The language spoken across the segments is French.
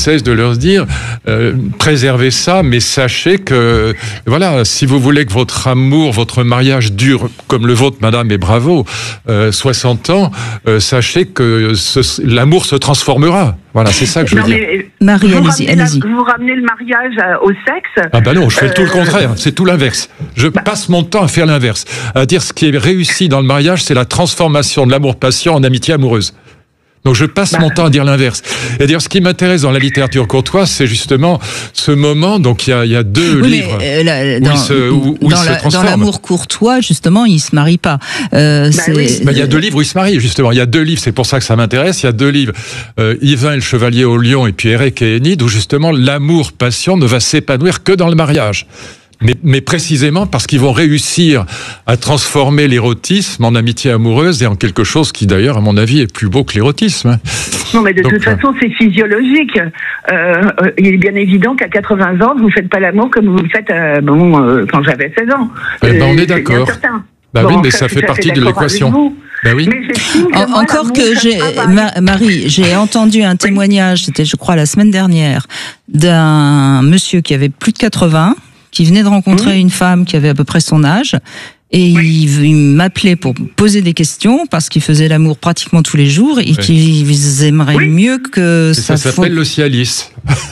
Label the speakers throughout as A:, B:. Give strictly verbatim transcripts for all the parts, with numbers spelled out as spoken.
A: cesse de leur dire euh, préservez ça, mais sachez que voilà, si vous voulez que votre amour, votre mariage dure comme le vôtre, madame, et bravo, euh, soixante ans, euh, sachez que ce, l'amour se transformera. Voilà, c'est ça que je veux
B: non,
A: dire.
B: Mais,
C: Marie,
B: vous
C: allez-y, allez-y.
B: La, vous ramenez le mariage au sexe.
A: Ah ben non, je fais euh... tout le contraire, c'est tout l'inverse. Je
B: bah...
A: passe mon temps à faire l'inverse, à dire ce qui est réussi dans le mariage, c'est la transformation de l'amour-passion en amitié amoureuse. Donc je passe bah... mon temps à dire l'inverse. Et dire ce qui m'intéresse dans la littérature courtoise, c'est justement ce moment. Donc il y a, il y a deux
C: oui,
A: livres
C: mais, euh, là, dans,
A: où il se, où, où
C: dans,
A: il
C: la,
A: se transforme.
C: Dans l'amour courtois, justement, il se marie pas. Euh,
B: bah,
C: c'est...
B: oui.
A: bah, il y a deux livres où il se marie, justement. Il y a deux livres, c'est pour ça que ça m'intéresse. Il y a deux livres, euh, Yvain et le Chevalier au Lion, et puis Érec et Énide, où justement l'amour-passion ne va s'épanouir que dans le mariage. Mais, mais précisément parce qu'ils vont réussir à transformer l'érotisme en amitié amoureuse et en quelque chose qui, d'ailleurs, à mon avis, est plus beau que l'érotisme.
B: Non, mais de Donc, toute
A: euh...
B: façon, c'est physiologique. Euh, il est bien évident qu'à quatre-vingts ans, vous ne faites pas l'amour comme vous le faites euh, bon, euh, quand j'avais seize ans.
A: Eh ben, on est
B: c'est
A: d'accord. Bah
B: bon,
A: oui, mais ça fait partie de l'équation. Ben oui.
B: Que
C: en,
B: moi,
C: encore que j'ai, Ma, Marie, j'ai entendu un témoignage, c'était je crois la semaine dernière, d'un monsieur qui avait plus de quatre-vingts, qui venait de rencontrer mmh. une femme qui avait à peu près son âge, et oui. il, il m'appelait pour poser des questions parce qu'il faisait l'amour pratiquement tous les jours et oui. qu'ils aimeraient oui. mieux que
A: et
C: ça.
A: Ça s'appelle faut... le Cialis.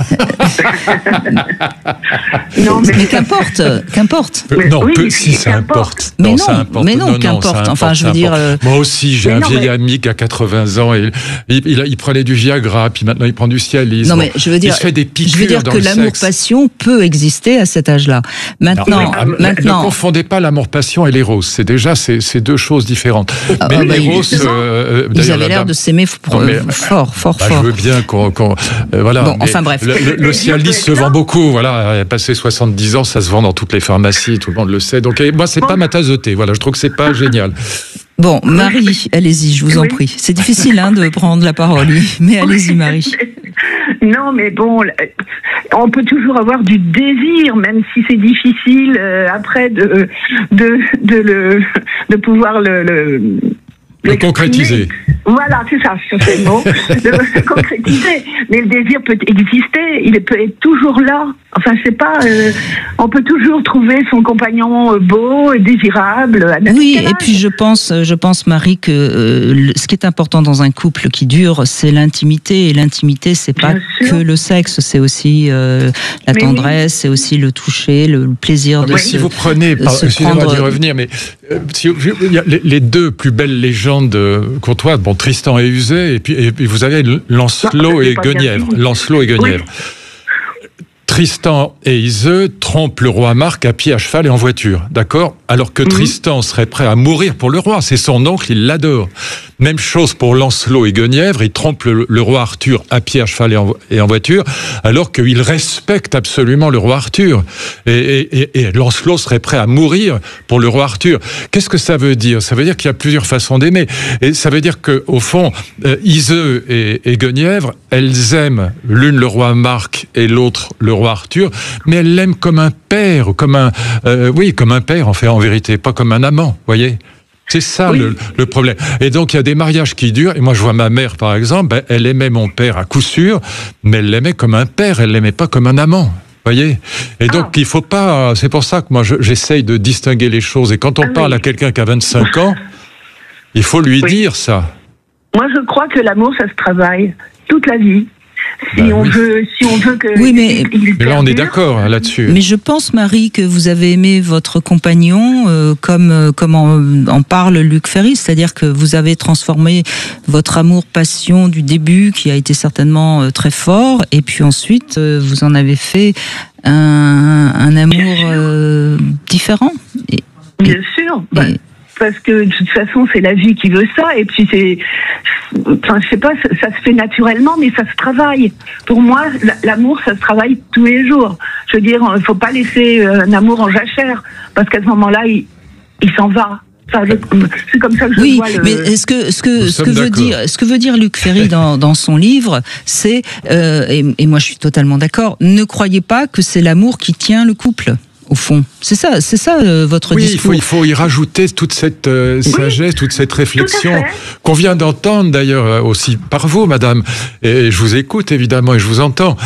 B: non, mais,
C: mais qu'importe, qu'importe.
A: Mais, non,
B: oui,
A: peu, si ça importe.
C: Mais non,
A: non, ça importe.
C: mais non,
A: non
C: qu'importe. Enfin, je veux dire. Euh...
A: Moi aussi, j'ai
B: mais
A: un
B: non,
A: vieil
B: mais...
A: ami qui a quatre-vingts ans et il, il, il prenait du Viagra, puis maintenant il prend du Cialis.
C: Non, mais je veux dire,
A: il se fait des piqûres
C: je veux dire
A: dans
C: que
A: le
C: l'amour-passion peut exister à cet âge-là. Maintenant,
A: non, mais,
C: maintenant.
A: Ne confondez pas l'amour-passion et l'éros. C'est déjà c'est, c'est deux choses différentes.
C: Ah,
A: mais
C: bah,
A: l'éros,
C: ils, euh, ils avaient l'air dame... de s'aimer fort, mais, fort, fort,
A: bah,
C: fort.
A: Je veux bien qu'on, qu'on euh, voilà.
C: Bon, enfin bref.
A: Le, le, le Cialis se vend beaucoup. Voilà, passé soixante-dix ans, ça se vend dans toutes les pharmacies, tout le monde le sait. Donc moi, c'est pas ma tasse de thé. Voilà, je trouve que c'est pas génial.
C: Bon, Marie, allez-y, je vous en oui. prie. C'est difficile hein, de prendre la parole, mais allez-y, Marie.
B: Non, mais bon, on peut toujours avoir du désir, même si c'est difficile euh, après de de de le de pouvoir le, le
A: le concrétiser.
B: Voilà, c'est ça, c'est le mot. Le concrétiser. Mais le désir peut exister, il peut être toujours là. Enfin, je sais pas, euh, on peut toujours trouver son compagnon beau et désirable.
C: Oui, et puis je pense, je pense, Marie, que euh, ce qui est important dans un couple qui dure, c'est l'intimité. Et l'intimité, c'est pas que le sexe, c'est aussi euh, la mais tendresse, oui. c'est aussi le toucher, le plaisir
A: ah,
C: de
A: mais
C: se,
A: si vous prenez, par, excusez-moi prendre... d'y revenir, mais euh, si, y a les, les deux plus belles légendes courtoises, bon, Tristan et Uzay, et puis, et puis vous avez Lancelot non, et Guenièvre. Lancelot et Guenièvre. Oui. Tristan et Iseux trompent le roi Marc à pied, à cheval et en voiture, d'accord ? Alors que mmh. Tristan serait prêt à mourir pour le roi, c'est son oncle, il l'adore. Même chose pour Lancelot et Guenièvre, ils trompent le, le roi Arthur à pied, à cheval et en, et en voiture, alors qu'il respecte absolument le roi Arthur. Et, et, et Lancelot serait prêt à mourir pour le roi Arthur. Qu'est-ce que ça veut dire ? Ça veut dire qu'il y a plusieurs façons d'aimer. Et ça veut dire qu'au fond, euh, Iseux et, et Guenièvre, elles aiment l'une le roi Marc et l'autre le roi Arthur, mais elles l'aiment comme un père, comme un, euh, oui, comme un père en fait, en vérité, pas comme un amant, voyez ? C'est ça oui. le, le problème. Et donc il y a des mariages qui durent. Et moi je vois ma mère par exemple, ben, elle aimait mon père à coup sûr, mais elle l'aimait comme un père, elle l'aimait pas comme un amant. Voyez. Et donc ah. il faut pas. C'est pour ça que moi je, j'essaye de distinguer les choses. Et quand on ah, parle oui. à quelqu'un qui a vingt-cinq ans, il faut lui oui. dire ça.
B: Moi je crois que l'amour ça se travaille toute la vie. Si, bah, on oui. veut, si on veut que...
C: Oui, mais,
A: mais là, on est d'accord hein, là-dessus.
C: Mais je pense, Marie, que vous avez aimé votre compagnon euh, comme, euh, comme en, en parle Luc Ferry, c'est-à-dire que vous avez transformé votre amour-passion du début, qui a été certainement euh, très fort, et puis ensuite, euh, vous en avez fait un, un amour euh, différent. Et,
B: Bien et, sûr bah, et, parce que de toute façon, c'est la vie qui veut ça, et puis c'est... Enfin, je sais pas, ça, ça se fait naturellement, mais ça se travaille. Pour moi, l'amour, ça se travaille tous les jours. Je veux dire, il faut pas laisser un amour en jachère, parce qu'à ce moment-là, il, il s'en va. Enfin, je, c'est comme ça que je
C: oui,
B: vois le...
C: mais est-ce que ce que ce que veut dire ce que veut dire Luc Ferry dans dans son livre, c'est euh, et, et moi je suis totalement d'accord. Ne croyez pas que c'est l'amour qui tient le couple. Au fond, c'est ça, c'est ça euh, votre
A: oui,
C: discours.
A: Oui, il faut, il faut y rajouter toute cette euh, oui, sagesse, toute cette réflexion qu'on vient d'entendre d'ailleurs aussi par vous, madame. Et je vous écoute évidemment et je vous entends.